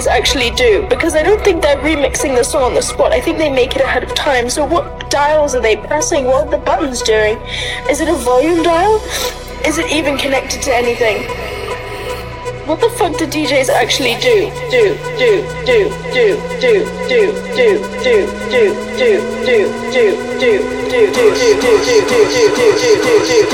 DJs actually do, because I don't think they're remixing the song on the spot. I think they make it ahead of time. So what dials are they pressing? What are the buttons doing? Is it a volume dial? Is it even connected to anything? What the fuck do DJs actually do?